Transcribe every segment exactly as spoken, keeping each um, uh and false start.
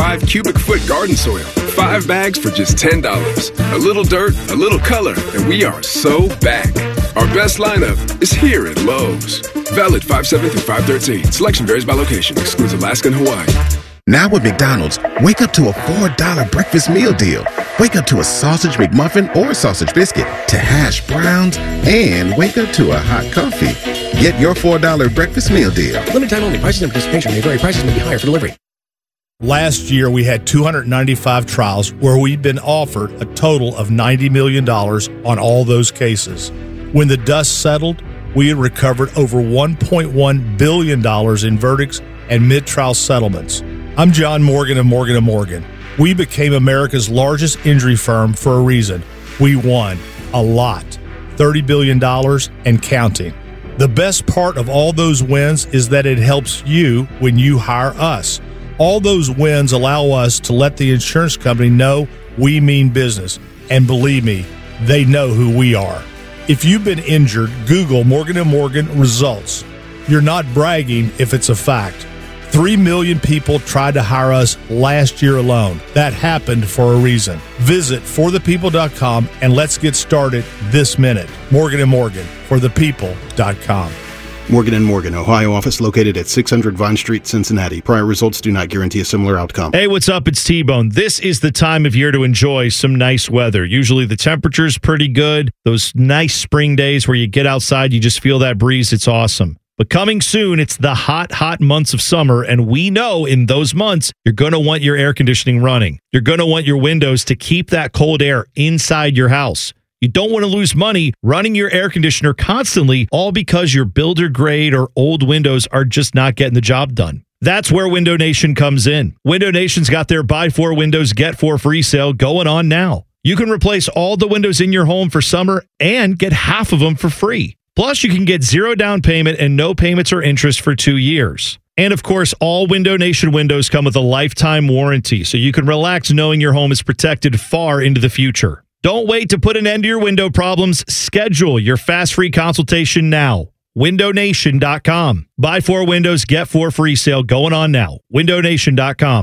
five cubic foot garden soil. Five bags for just ten dollars. A little dirt, a little color, and we are so back. Our best lineup is here at Lowe's. Valid five seven through five thirteen. Selection varies by location. Excludes Alaska and Hawaii. Now at McDonald's, wake up to a four dollar breakfast meal deal. Wake up to a sausage McMuffin or sausage biscuit, to hash browns, and wake up to a hot coffee. Get your four dollar breakfast meal deal. Limited time only. Prices and participation may vary. Prices may be higher for delivery. Last year, we had two hundred ninety-five trials where we've been offered a total of ninety million dollars on all those cases. When the dust settled, we had recovered over one point one billion dollars in verdicts and mid-trial settlements. I'm John Morgan of Morgan and Morgan. We became America's largest injury firm for a reason. We won a lot, thirty billion dollars and counting. The best part of all those wins is that it helps you when you hire us. All those wins allow us to let the insurance company know we mean business. And believe me, they know who we are. If you've been injured, Google Morgan and Morgan results. You're not bragging if it's a fact. Three million people tried to hire us last year alone. That happened for a reason. Visit for the people dot com and let's get started this minute. Morgan and Morgan, for the people dot com. Morgan and Morgan, Ohio office located at six hundred Vine Street, Cincinnati. Prior results do not guarantee a similar outcome. Hey, what's up? It's T-Bone. This is the time of year to enjoy some nice weather. Usually the temperature's pretty good. Those nice spring days where you get outside, you just feel that breeze. It's awesome. But coming soon, it's the hot, hot months of summer, and we know in those months, you're going to want your air conditioning running. You're going to want your windows to keep that cold air inside your house. You don't want to lose money running your air conditioner constantly, all because your builder grade or old windows are just not getting the job done. That's where Window Nation comes in. Window Nation's got their buy four windows, get four free sale going on now. You can replace all the windows in your home for summer and get half of them for free. Plus, you can get zero down payment and no payments or interest for two years. And of course, all Window Nation windows come with a lifetime warranty, so you can relax knowing your home is protected far into the future. Don't wait to put an end to your window problems. Schedule your fast free consultation now. window nation dot com. Buy four windows, get four free sale going on now. window nation dot com.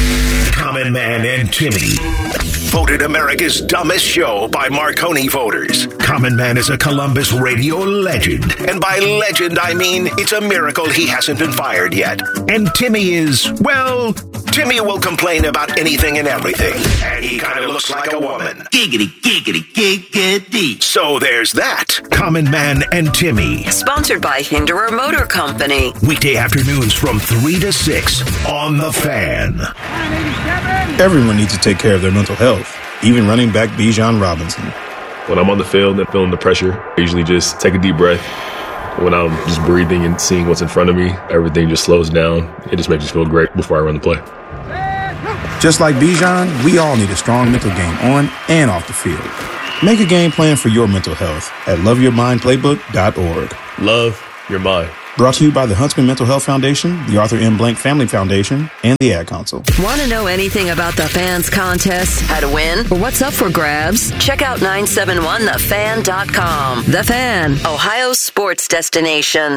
Common Man and Timmy. Voted America's dumbest show by Marconi voters. Common Man is a Columbus radio legend. And by legend, I mean it's a miracle he hasn't been fired yet. And Timmy is, well, Timmy will complain about anything and everything. And he kind of looks like a woman. Giggity, giggity, giggity. So there's that. Common Man and Timmy. Sponsored by Hinderer Motor Company. Weekday afternoons from three to six on The Fan. Everyone needs to take care of their mental health, even running back Bijan Robinson. When I'm on the field and feeling the pressure, I usually just take a deep breath. When I'm just breathing and seeing what's in front of me, everything just slows down. It just makes me feel great before I run the play. Just like Bijan, we all need a strong mental game on and off the field. Make a game plan for your mental health at love your mind playbook dot org. Love your mind. Brought to you by the Huntsman Mental Health Foundation, the Arthur M. Blank Family Foundation, and the Ad Council. Want to know anything about the Fans contest, how to win, or what's up for grabs? Check out nine seven one the fan dot com. The Fan, Ohio's sports destination.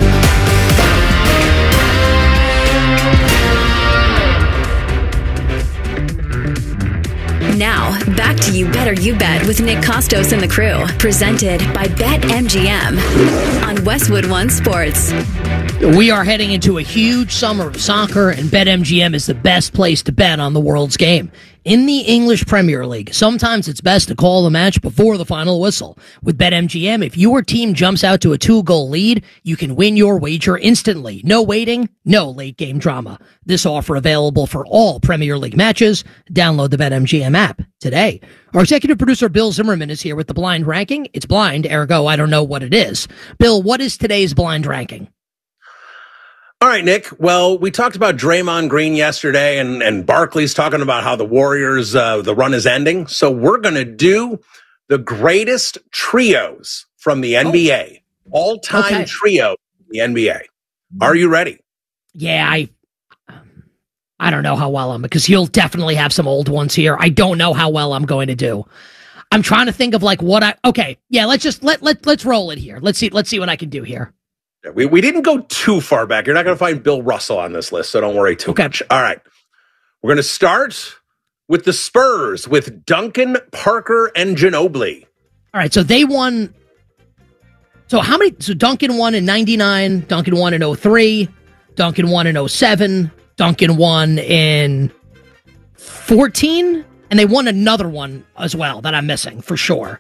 Now, back to You Better You Bet with Nick Costos and the crew. Presented by BetMGM on Westwood One Sports. We are heading into a huge summer of soccer, and BetMGM is the best place to bet on the world's game. In the English Premier League, sometimes it's best to call the match before the final whistle. With BetMGM, if your team jumps out to a two-goal lead, you can win your wager instantly. No waiting, no late-game drama. This offer available for all Premier League matches. Download the BetMGM app today. Our executive producer, Bill Zimmerman, is here with the blind ranking. It's blind, ergo, I don't know what it is. Bill, what is today's blind ranking? All right, Nick. Well, we talked about Draymond Green yesterday, and, and Barkley's talking about how the Warriors, uh, the run is ending. So we're going to do the greatest trios from the N B A. Oh. All-time okay. trio in the N B A. Are you ready? Yeah, I I don't know how well I'm, because you'll definitely have some old ones here. I don't know how well I'm going to do. I'm trying to think of like what I, okay, yeah, let's just, let, let, let's roll it here. Let's see, let's see what I can do here. We we didn't go too far back. You're not going to find Bill Russell on this list, so don't worry too okay. much. All right. We're going to start with the Spurs with Duncan, Parker, and Ginobili. All right, so they won. So how many? So Duncan won in ninety-nine, Duncan won in oh three, Duncan won in oh seven, Duncan won in fourteen, and they won another one as well that I'm missing for sure.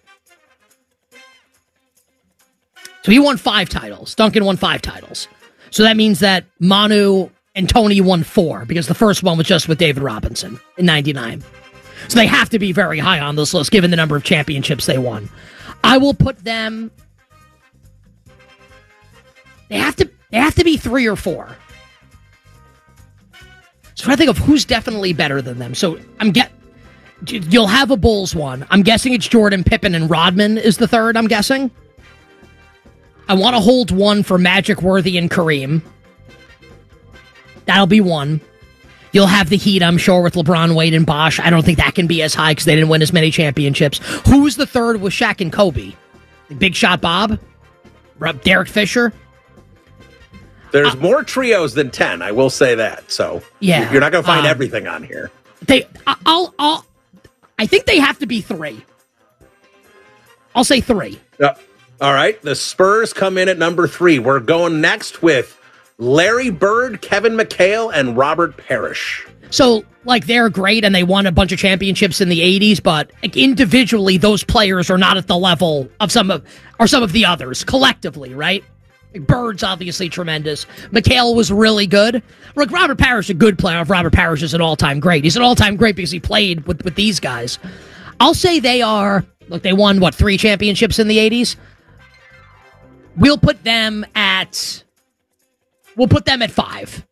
So he won five titles. Duncan won five titles. So that means that Manu and Tony won four because the first one was just with David Robinson in ninety-nine. So they have to be very high on this list given the number of championships they won. I will put them. They have to. They have to be three or four. So I think of who's definitely better than them. So I'm get. You'll have a Bulls one. I'm guessing it's Jordan, Pippen, and Rodman is the third. I'm guessing. I want to hold one for Magic, Worthy, and Kareem. That'll be one. You'll have the Heat, I'm sure, with LeBron, Wade, and Bosh. I don't think that can be as high because they didn't win as many championships. Who's the third with Shaq and Kobe? Big Shot Bob? Derek Fisher? There's uh, more trios than ten, I will say that. So yeah, you're not going to find um, everything on here. They, I'll, I'll, I think they have to be three. I'll say three. Uh, all right, the Spurs come in at number three. We're going next with Larry Bird, Kevin McHale, and Robert Parrish. So, like, they're great, and they won a bunch of championships in the eighties, but like, individually, those players are not at the level of some of, or some of the others, collectively, right? Like, Bird's obviously tremendous. McHale was really good. Like, Robert Parrish, a good player. If Robert Parrish is an all-time great. He's an all-time great because he played with, with these guys. I'll say they are, look, they won, what, three championships in the eighties? We'll put them at... We'll put them at five.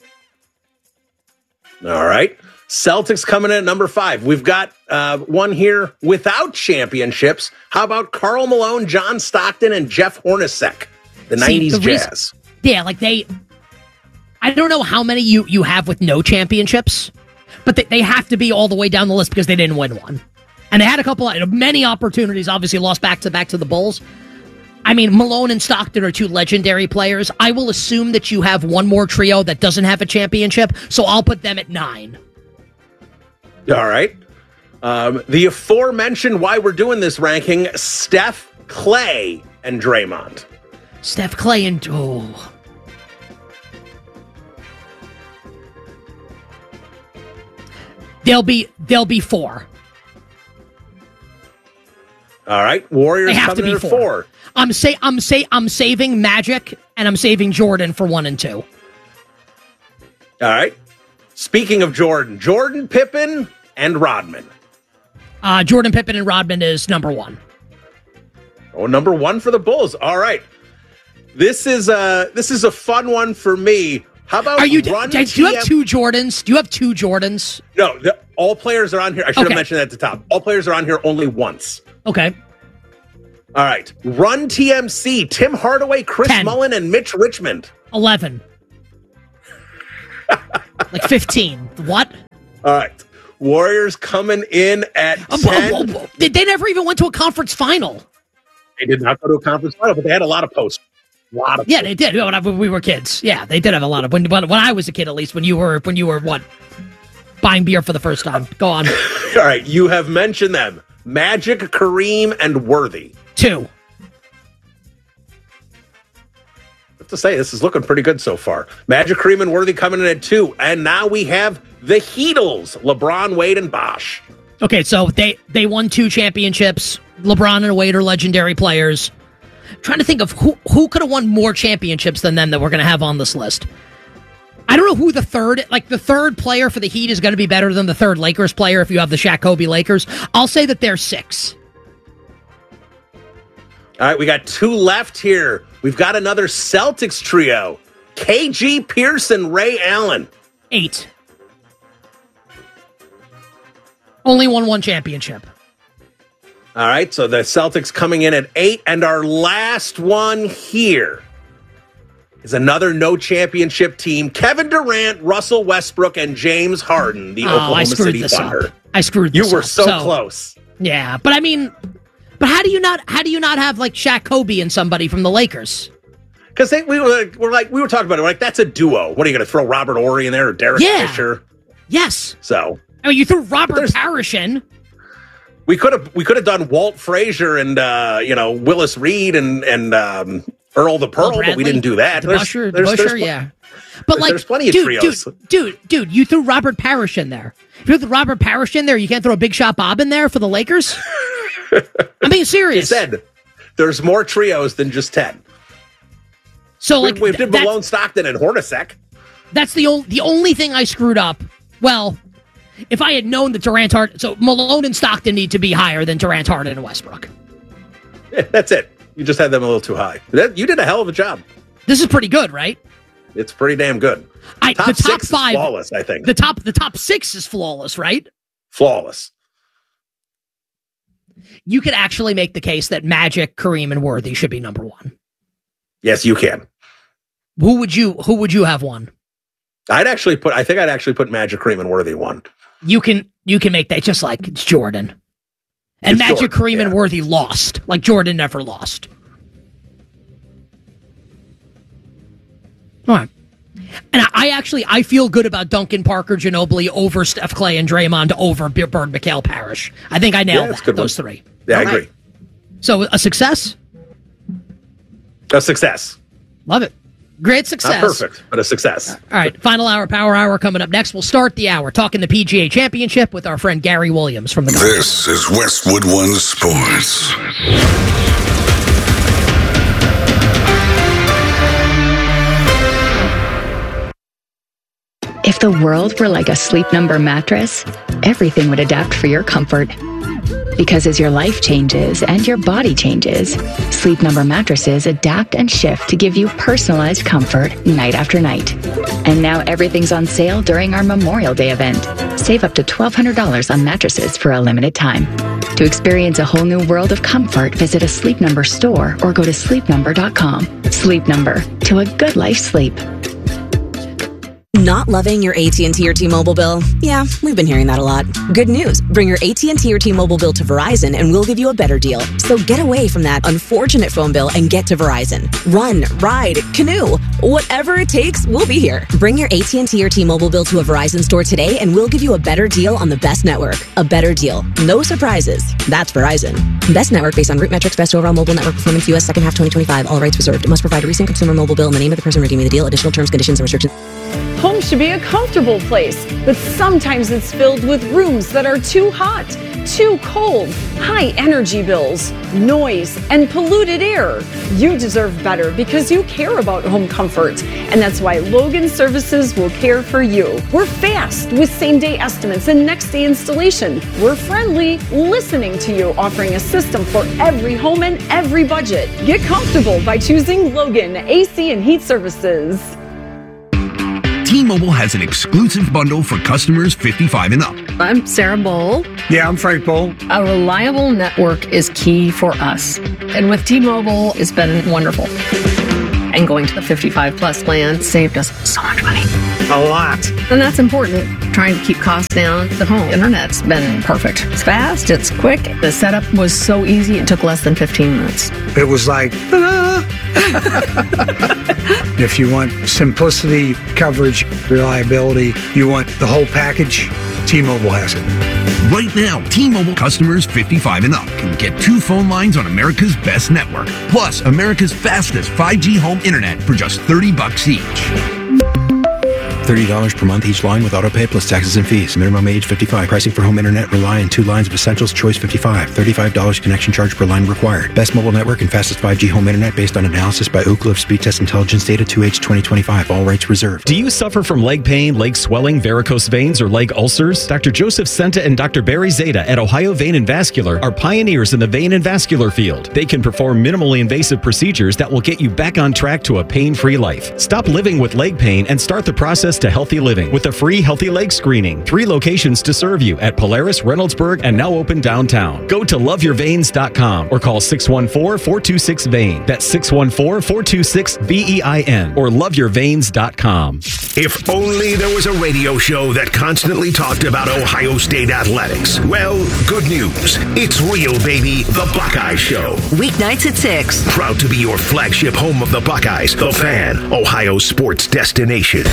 All right. Celtics coming in at number five. We've got uh, one here without championships. How about Karl Malone, John Stockton, and Jeff Hornacek, the See, nineties the Jazz? Reason, yeah, like they... I don't know how many you, you have with no championships, but they, they have to be all the way down the list because they didn't win one. And they had a couple of... Many opportunities, obviously lost back-to-back to the Bulls. I mean, Malone and Stockton are two legendary players. I will assume that you have one more trio that doesn't have a championship, so I'll put them at nine. All right. Um, the aforementioned why we're doing this ranking, Steph, Clay, and Draymond. Steph, Clay, and... Oh. They'll be, they'll be four. All right. Warriors they have coming to be in at four. four. I'm say I'm say I'm saving Magic and I'm saving Jordan for one and two. All right. Speaking of Jordan, Jordan, Pippen, and Rodman. Uh, Jordan, Pippen, and Rodman is number one. Oh, number one for the Bulls. All right. This is a this is a fun one for me. How about are you? Run do, do you have two Jordans? Do you have two Jordans? No, the, all players are on here. I should okay. have mentioned that at the top. All players are on here only once. Okay. All right. Run T M C, Tim Hardaway, Chris ten. Mullin, and Mitch Richmond. eleven. Like fifteen. What? All right. Warriors coming in at ten. Uh, they, they never even went to a conference final. They did not go to a conference final, but they had a lot of posts. A lot of yeah, posts. they did. When, I, when we were kids. Yeah, they did have a lot of. When, when, when I was a kid, at least, when you were, when you were what? Buying beer for the first time. Go on. All right. You have mentioned them. Magic, Kareem, and Worthy. Two. I have to say, this is looking pretty good so far. Magic, Kareem, and Worthy coming in at two. And now we have the Heatles, LeBron, Wade, and Bosh. Okay, so they, they won two championships. LeBron and Wade are legendary players. I'm trying to think of who, who could have won more championships than them that we're going to have on this list. I don't know who the third, like the third player for the Heat is going to be better than the third Lakers player if you have the Shaq Kobe Lakers. I'll say that they're six. All right, we got two left here. We've got another Celtics trio. K G Pearson, Ray Allen. Eight. Only won one championship. All right, so the Celtics coming in at eight. And our last one here is another no championship team. Kevin Durant, Russell Westbrook, and James Harden, the oh, Oklahoma I screwed City this Thunder. Up. I screwed you this You were up. so, so close. Yeah, but I mean, but how do you not? How do you not have like Shaq, Kobe, and somebody from the Lakers? Because we were, we're like we were talking about it. We're like, that's a duo. What are you going to throw Robert Horry in there or Derek yeah. Fisher? Yes. So I mean, you threw Robert Parrish in. We could have we could have done Walt Frazier and uh, you know Willis Reed and and um, Earl the Pearl, but we didn't do that. The Busher, the Busher, there's, yeah. But like, there's plenty of dude, trios. Dude, dude, dude, you threw Robert Parrish in there. If you threw Robert Parrish in there, you can't throw a Big Shot Bob in there for the Lakers? I'm being serious. You said there's more trios than just ten. So like, we, we did Malone, Stockton, and Hornacek. That's the only the only thing I screwed up. Well, if I had known that Durant Harden, so Malone and Stockton need to be higher than Durant, Harden, and Westbrook. Yeah, that's it. You just had them a little too high. That, you did a hell of a job. This is pretty good, right? It's pretty damn good. I, top the top six five, is flawless, I think. The top, the top six is flawless, right? Flawless. You could actually make the case that Magic, Kareem, and Worthy should be number one. Yes, you can. Who would you? Who would you have one? I'd actually put. I think I'd actually put Magic, Kareem, and Worthy one. You can. You can make that just like it's Jordan, and It's Magic, Jordan, Kareem, yeah. and Worthy lost. Like Jordan never lost. All right. And I, I actually, I feel good about Duncan Parker, Ginobili over Steph Clay and Draymond over Bird, Mikal, Parrish. I think I nailed Yeah, that's that, good those one. three. Yeah, All I right. agree. So a success? A success. Love it. Great success. Not perfect, but a success. All right, final hour, power hour coming up next. We'll start the hour talking the P G A Championship with our friend Gary Williams from the Golf This is Westwood One Sports. If the world were like a Sleep Number mattress, everything would adapt for your comfort. Because as your life changes and your body changes, Sleep Number mattresses adapt and shift to give you personalized comfort night after night. And now everything's on sale during our Memorial Day event. Save up to twelve hundred dollars on mattresses for a limited time. To experience a whole new world of comfort, visit a Sleep Number store or go to sleep number dot com. Sleep Number, to a good life sleep. Not loving your A T and T or T-Mobile bill? Yeah, we've been hearing that a lot. Good news. Bring your A T and T or T-Mobile bill to Verizon and we'll give you a better deal. So get away from that unfortunate phone bill and get to Verizon. Run, ride, canoe. Whatever it takes, we'll be here. Bring your A T and T or T-Mobile bill to a Verizon store today and we'll give you a better deal on the best network. A better deal. No surprises. That's Verizon. Best network based on root metrics, best overall mobile network performance, U S second half twenty twenty-five. All rights reserved. It must provide a recent consumer mobile bill and the name of the person redeeming the deal. Additional terms, conditions, and restrictions. Home should be a comfortable place, but sometimes it's filled with rooms that are too hot, too cold, high energy bills, noise, and polluted air. You deserve better because you care about home comfort, and that's why Logan Services will care for you. We're fast with same-day estimates and next-day installation. We're friendly, listening to you, offering a system for every home and every budget. Get comfortable by choosing Logan A C and Heat Services. T-Mobile has an exclusive bundle for customers fifty-five and up. I'm Sarah Bowl. Yeah, I'm Frank Bowl. A reliable network is key for us. And with T-Mobile, it's been wonderful. And going to the fifty-five plus plan saved us so much money. A lot. And that's important. Trying to keep costs down. The home internet's been perfect. It's fast, it's quick. The setup was so easy, it took less than fifteen minutes. It was like, ta-da! If you want simplicity, coverage, reliability, you want the whole package, T-Mobile has it. Right now, T-Mobile customers fifty-five and up can get two phone lines on America's best network, plus America's fastest five G home internet for just thirty bucks each. thirty dollars per month each line with autopay plus taxes and fees. Minimum age fifty-five. Pricing for home internet rely on two lines of essentials. Choice fifty-five. thirty-five dollars connection charge per line required. Best mobile network and fastest five G home internet based on analysis by Oak Cliff Speed Test Intelligence Data two H twenty twenty-five. All rights reserved. Do you suffer from leg pain, leg swelling, varicose veins, or leg ulcers? Doctor Joseph Senta and Doctor Barry Zeta at Ohio Vein and Vascular are pioneers in the vein and vascular field. They can perform minimally invasive procedures that will get you back on track to a pain-free life. Stop living with leg pain and start the process to healthy living with a free healthy leg screening. Three locations to serve you at Polaris, Reynoldsburg, and now open downtown. Go to love your veins dot com or call six one four, four two six, V E I N. That's six one four, four two six, V E I N or love your veins dot com. If only there was a radio show that constantly talked about Ohio State athletics. Well, good news. It's real, baby. The Buckeye Show. Weeknights at six. Proud to be your flagship home of the Buckeyes, The Fan, Ohio sports destination.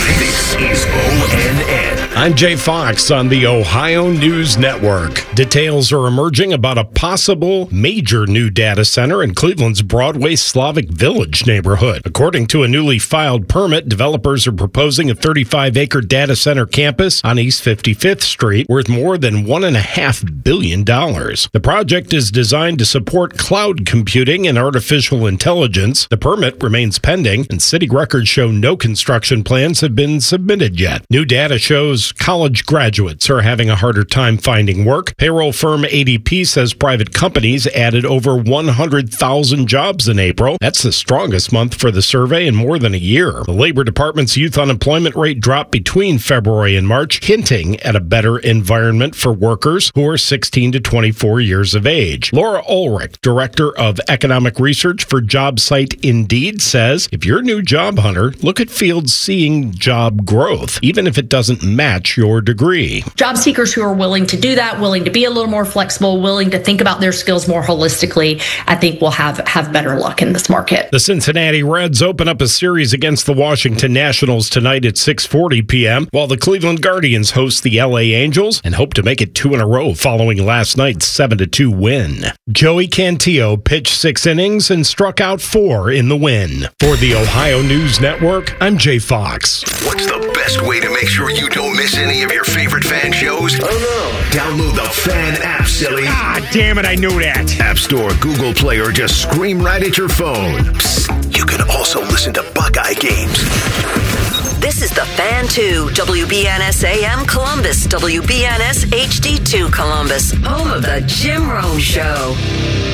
This is O N N. I'm Jay Fox on the Ohio News Network. Details are emerging about a possible major new data center in Cleveland's Broadway Slavic Village neighborhood. According to a newly filed permit, developers are proposing a thirty-five acre data center campus on East fifty-fifth Street worth more than one point five billion dollars. The project is designed to support cloud computing and artificial intelligence. The permit remains pending, and city records show no construction plans have been submitted yet. New data shows college graduates are having a harder time finding work. Payroll firm A D P says private companies added over one hundred thousand jobs in April. That's the strongest month for the survey in more than a year. The Labor Department's youth unemployment rate dropped between February and March, hinting at a better environment for workers who are sixteen to twenty-four years of age. Laura Ulrich, Director of Economic Research for job site Indeed, says if you're a new job hunter, look at fields seeing job growth, even if it doesn't match your degree. Job seekers who are willing to do that, willing to be a little more flexible, willing to think about their skills more holistically, I think will have, have better luck in this market. The Cincinnati Reds open up a series against the Washington Nationals tonight at six forty p.m., while the Cleveland Guardians host the L A Angels and hope to make it two in a row following last night's seven to two win. Joey Cantillo pitched six innings and struck out four in the win. For the Ohio News Network, I'm Jay Fox. What's the best way to make sure you don't miss any of your favorite fan shows? Oh no. Download the Fan app, silly. Ah, damn it, I knew that. App Store, Google Play, or just scream right at your phone. Psst, you can also listen to Buckeye games. This is the Fan two, W B N S A M Columbus, W B N S H D two Columbus, home of the Jim Rome Show.